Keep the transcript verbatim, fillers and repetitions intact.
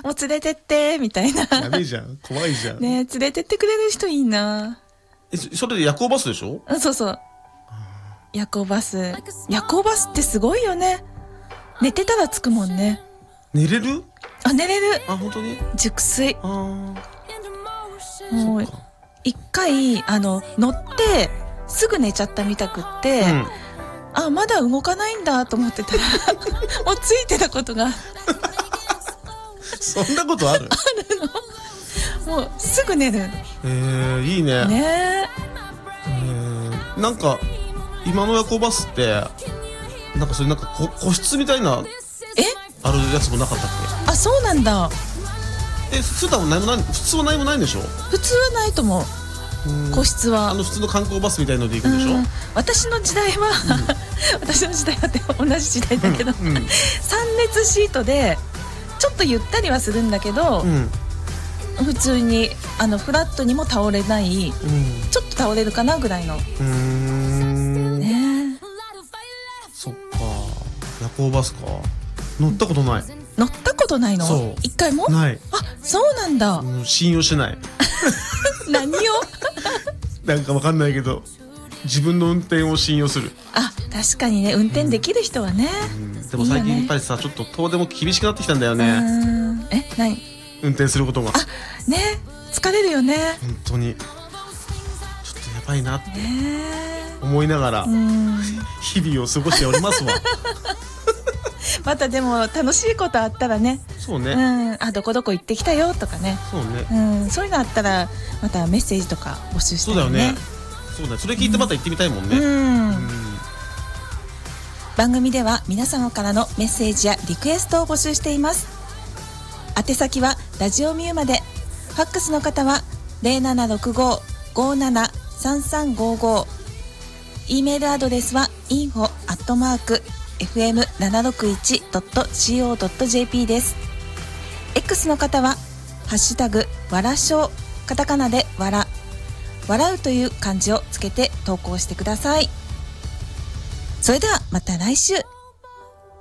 もう連れてってみたいな。 ダメじゃん、怖いじゃんね。連れてってくれる人いいな。 え、それで夜行バスでしょ？ うん、そうそう。夜行バス。夜行バスってすごいよね。寝てたら着くもんね。 寝れる？ あ、寝れる。 あ、本当に？ 熟睡。 あー、 もう一回あの乗ってすぐ寝ちゃったみたくって、うん、あ、まだ動かないんだと思ってたらもうついてたことがそんなことある？ あるの。もうすぐ寝る。 えー、いいね。 ねえー、なんか今の夜行バスってなんかそれなんか個個室みたいなえあるやつもなかったっけ？ あ、そうなんだ。 え、普段は何もない、普通は何もないんでしょ？ 普通はないと思う。個室はあの普通の観光バスみたいので行くんでしょ？ 私の時代は、うん、私の時代はって同じ時代だけど、うんうん、さん列シートでちょっとゆったりはするんだけど、うん、普通にあのフラットにも倒れない、うん、ちょっと倒れるかなぐらいの。うーん、ね、 そっか、夜行バスか。乗ったことない。 乗ったことないの？そう、一回もない。 あ、そうなんだ。 うん、信用してない何をなんかわかんないけど自分の運転を信用する。あ、 確かにね、運転できる人はね、 うん、でも最近やっぱりさ、ちょっと遠出も厳しくなってきたんだよね。うーん、え、何？ 運転することが。 あ、ね、疲れるよね。 本当にちょっとやばいなって思いながら日々を過ごしておりますわまたでも楽しいことあったらね。 そうね、 うん、あ、どこどこ行ってきたよとかね。 そうね、 うん、そういうのあったらまたメッセージとか募集してね。 そうだよね。そうだよ、それ聞いてまた行ってみたいもんね。うん、うん、 番組では皆様からのメッセージやリクエストを募集しています。宛先はラジオミューまで。ファックスの方は ゼロななろくご ごーなな さんさんごーごー、 E メールアドレスは インフォ アットマーク エフエムななろくいち ドット シーオー ドット ジェーピー です。 X の方はハッシュタグわらしょう、カタカナでわら、笑うという漢字をつけて投稿してください。それではまた来週。